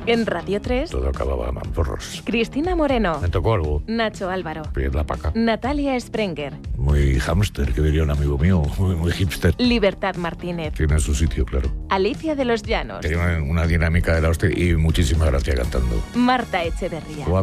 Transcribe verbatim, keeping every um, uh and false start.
En Radio tres, Todo acababa a mamporros. Cristina Moreno, Me tocó algo. Nacho Álvaro, Pedir la paca. Natalia Sprenger, Muy hámster, que diría un amigo mío. Muy, muy hipster. Libertad Martínez, Tiene su sitio, claro. Alicia de los Llanos, Tiene una, una dinámica de la hostia y muchísima gracia cantando. Marta Echeverría.